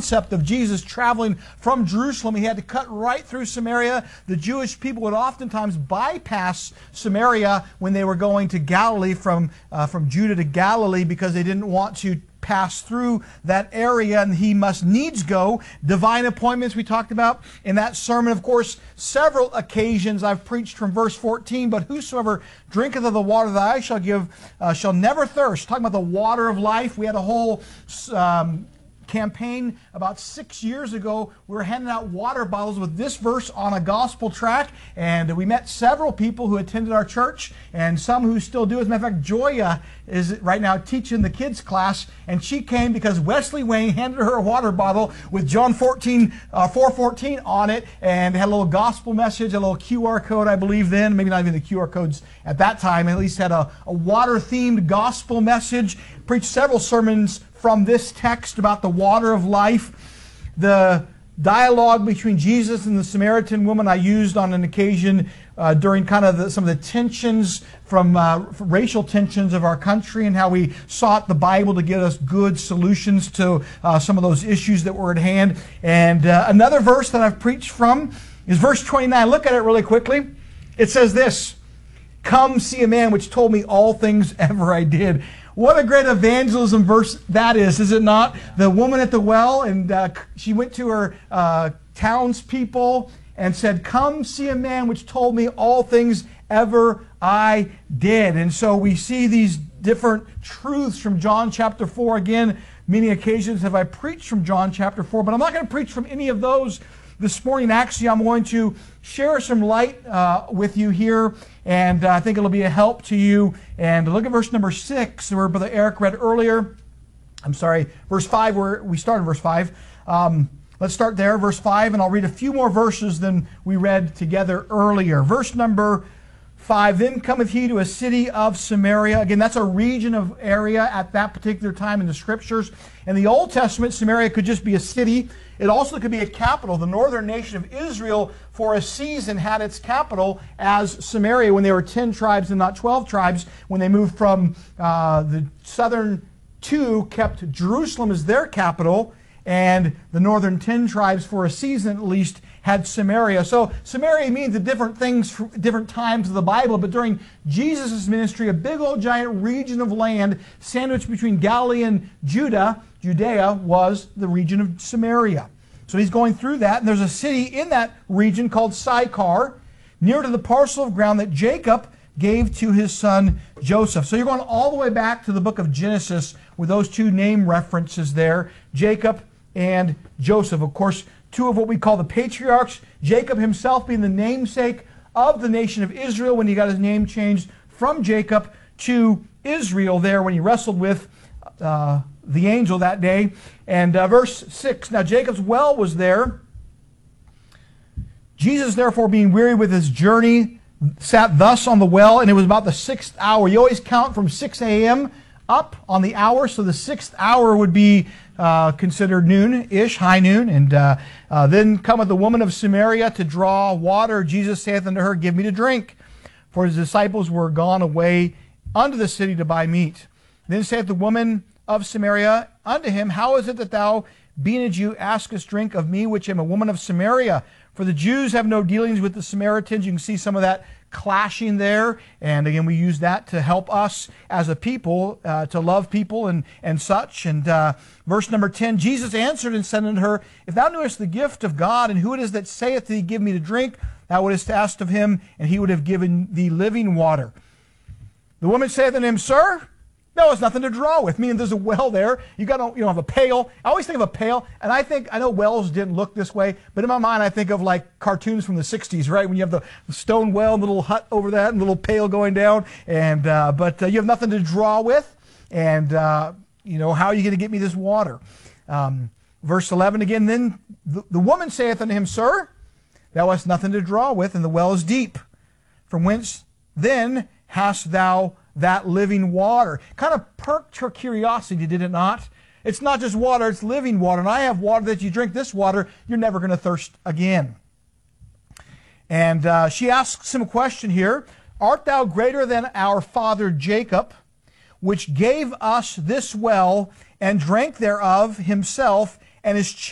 concept of Jesus traveling from Jerusalem. He had to cut right through Samaria. The Jewish people would oftentimes bypass Samaria when they were going to Galilee, from Judah to Galilee, because they didn't want to pass through that area, and he must needs go. Divine appointments we talked about in that sermon. Of course, several occasions I've preached from verse 14, but whosoever drinketh of the water that I shall give shall never thirst. Talking about the water of life. We had a whole campaign about 6 years ago. We were handing out water bottles with this verse on a gospel track, and we met several people who attended our church, and some who still do. As a matter of fact, Joya is right now teaching the kids class, and she came because Wesley Wayne handed her a water bottle with John 4:14 on it, and had a little gospel message, a little QR code, I believe then, maybe not even the QR codes at that time, at least had a water-themed gospel message. Preached several sermons from this text about the water of life. The dialogue between Jesus and the Samaritan woman I used on an occasion during kind of some of the tensions from racial tensions of our country, and how we sought the Bible to get us good solutions to some of those issues that were at hand. And another verse that I've preached from is verse 29. Look at it really quickly. It says this: "Come see a man which told me all things ever I did." What a great evangelism verse that is it not? The woman at the well, and she went to her townspeople and said, "Come see a man which told me all things ever I did." And so we see these different truths from John chapter 4. Again, many occasions have I preached from John chapter 4, but I'm not going to preach from any of those this morning. Actually, I'm going to share some light with you here, and I think it'll be a help to you. And look at verse number 6, where Brother Eric read earlier. I'm sorry, verse 5, where we started verse 5. Let's start there, verse 5, and I'll read a few more verses than we read together earlier. Verse number 5, "Then cometh he to a city of Samaria." Again, that's a region of area at that particular time in the Scriptures. In the Old Testament, Samaria could just be a city. It also could be a capital. The northern nation of Israel, for a season, had its capital as Samaria when they were 10 tribes and not 12 tribes. When they moved from the southern two, kept Jerusalem as their capital, and the northern 10 tribes, for a season at least, had Samaria. So Samaria means different things for different times of the Bible, but during Jesus' ministry, a big old giant region of land sandwiched between Galilee and Judea was the region of Samaria. So he's going through that, and there's a city in that region called Sychar, near to the parcel of ground that Jacob gave to his son Joseph. So you're going all the way back to the book of Genesis with those two name references there, Jacob and Joseph. Of course, two of what we call the patriarchs, Jacob himself being the namesake of the nation of Israel when he got his name changed from Jacob to Israel there when he wrestled with the angel that day. And verse 6, "Now Jacob's well was there. Jesus, therefore, being weary with his journey, sat thus on the well, and it was about the 6th hour." You always count from 6 a.m. up on the hour, so the 6th hour would be considered noon-ish, high noon. And then cometh the woman of Samaria to draw water. Jesus saith unto her, "Give me to drink." For his disciples were gone away unto the city to buy meat. Then saith the woman of Samaria unto him, "How is it that thou, being a Jew, askest drink of me, which am a woman of Samaria? For the Jews have no dealings with the Samaritans." You can see some of that clashing there. And again, we use that to help us as a people to love people and such. And verse number 10, "Jesus answered and said unto her, If thou knewest the gift of God, and who it is that saith to thee, Give me to drink, thou wouldest asked of him, and he would have given thee living water. The woman saith unto him, Sir, no, it's nothing to draw with. Meaning there's a well there. You don't have a pail. I always think of a pail, and I know wells didn't look this way, but in my mind I think of like cartoons from the 60s, right? When you have the stone well, and the little hut over that, and the little pail going down, and but you have nothing to draw with, and how are you going to get me this water? Verse 11 again, then the woman saith unto him, Sir, thou hast nothing to draw with, and the well is deep. From whence then hast thou that living water? Kind of perked her curiosity, did it not? It's not just water, it's living water. And I have water that you drink this water, you're never going to thirst again. And she asks him a question here. Art thou greater than our father Jacob, which gave us this well, and drank thereof himself and his children?